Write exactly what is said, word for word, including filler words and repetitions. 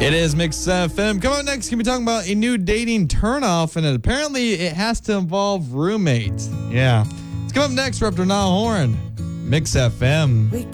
It is Mix F M. Come on, next, can we talk about a new dating turnoff, and apparently it has to involve roommates. Yeah. It's coming up next, Raptor Now Horn. Mix F M.